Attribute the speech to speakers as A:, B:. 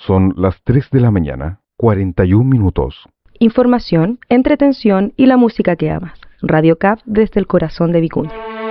A: Son las 3 de la mañana, 41 minutos.
B: Información, entretención y la música que amas. Radio CAP desde el corazón de Vicuña.